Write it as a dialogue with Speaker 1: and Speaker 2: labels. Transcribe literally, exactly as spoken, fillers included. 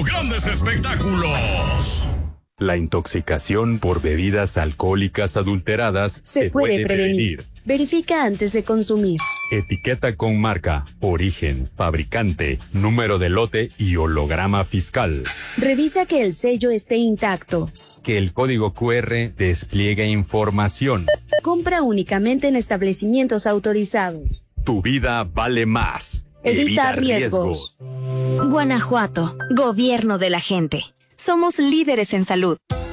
Speaker 1: grandes espectáculos.
Speaker 2: La intoxicación por bebidas alcohólicas adulteradas se, se puede, puede prevenir. prevenir.
Speaker 3: Verifica antes de consumir.
Speaker 2: Etiqueta con marca, origen, fabricante, número de lote y holograma fiscal.
Speaker 3: Revisa que el sello esté intacto.
Speaker 2: Que el código cu erre despliegue información.
Speaker 3: Compra únicamente en establecimientos autorizados.
Speaker 2: Tu vida vale más.
Speaker 3: Evita, Evita riesgos.
Speaker 4: riesgos. Guanajuato, gobierno de la gente. Somos líderes en salud.